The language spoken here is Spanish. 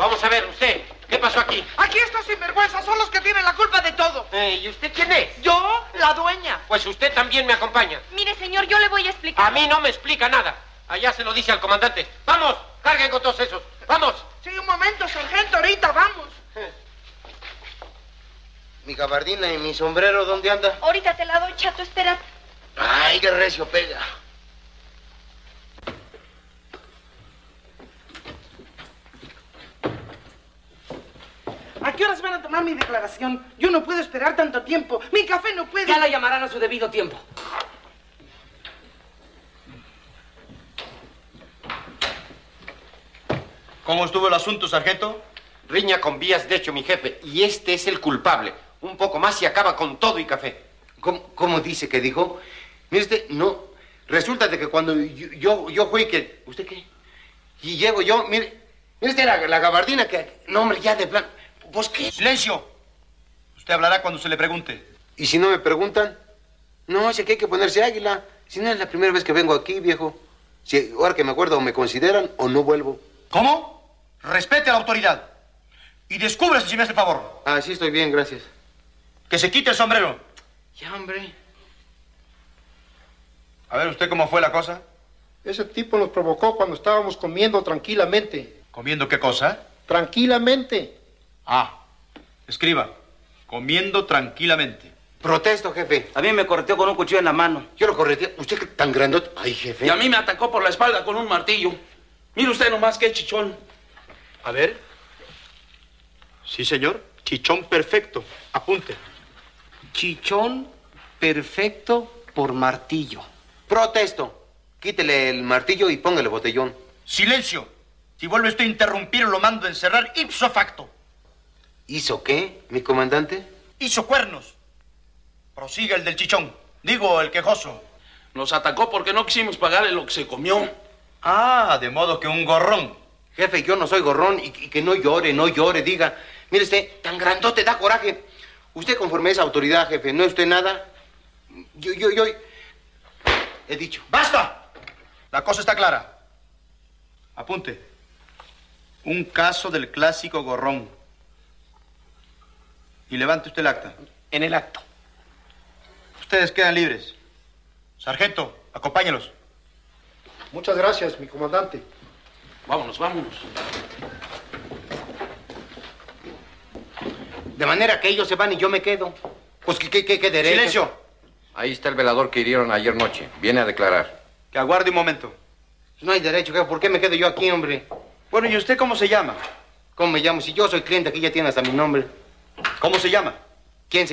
Vamos a ver, usted, ¿qué pasó aquí? Aquí estos sinvergüenzas son los que tienen la culpa de todo. ¿Y usted quién es? Yo, la dueña. Pues usted también me acompaña. Mire, señor, yo le voy a explicar. A mí no me explica nada. Allá se lo dice al comandante. ¡Vamos! ¡Carguen con todos esos! ¡Vamos! Sí, un momento, sargento, ahorita vamos. Mi gabardina y mi sombrero, ¿dónde anda? Ahorita te la doy, chato, espera. Ay, qué recio pega. ¿A qué horas van a tomar mi declaración? Yo no puedo esperar tanto tiempo. Mi café no puede... Ya la llamarán a su debido tiempo. ¿Cómo estuvo el asunto, sargento? Riña con vías de hecho, mi jefe. Y este es el culpable. Un poco más y acaba con todo y café. ¿Cómo dice que dijo? Mire usted, no. Resulta de que cuando yo fui que... ¿Usted qué? Y llego yo, mire usted la gabardina que... No, hombre, ya de plan... ¿Pues qué? ¡Silencio! Usted hablará cuando se le pregunte. ¿Y si no me preguntan? No, sé que hay que ponerse águila. Si no es la primera vez que vengo aquí, viejo. Si ahora que me acuerdo o me consideran o no vuelvo. ¿Cómo? Respete a la autoridad. Y descúbrase si me hace el favor. Ah, sí, estoy bien, gracias. Que se quite el sombrero. Ya, hombre. A ver, ¿usted cómo fue la cosa? Ese tipo nos provocó cuando estábamos comiendo tranquilamente. ¿Comiendo qué cosa? Tranquilamente. Ah, escriba. Comiendo tranquilamente. Protesto, jefe. A mí me correteó con un cuchillo en la mano. Yo lo correteé. ¿Usted qué tan grandote? Ay, jefe. Y a mí me atacó por la espalda con un martillo. Mire usted nomás qué chichón. A ver. Sí, señor. Chichón perfecto. Apunte. Chichón perfecto por martillo. Protesto. Quítele el martillo y póngale botellón. ¡Silencio! Si vuelve usted a interrumpir, lo mando a encerrar ipso facto. ¿Hizo qué, mi comandante? Hizo cuernos. Prosiga el del chichón. Digo, el quejoso. Nos atacó porque no quisimos pagarle lo que se comió. Ah, de modo que un gorrón. Jefe, yo no soy gorrón y que no llore, diga. Mire usted, tan grandote da coraje. Usted conforme a esa autoridad, jefe, ¿no es usted nada? Yo he dicho. ¡Basta! La cosa está clara. Apunte. Un caso del clásico gorrón. Y levante usted el acta. En el acto. Ustedes quedan libres. Sargento, acompáñelos. Muchas gracias, mi comandante. Vámonos, vámonos. De manera que ellos se van y yo me quedo. Pues, ¿qué derecho? ¡Silencio! Ahí está el velador que hirieron ayer noche. Viene a declarar. Que aguarde un momento. No hay derecho, jefe. ¿Por qué me quedo yo aquí, hombre? Bueno, ¿y usted cómo se llama? ¿Cómo me llamo? Si yo soy cliente, aquí ya tiene hasta mi nombre. ¿Cómo se llama?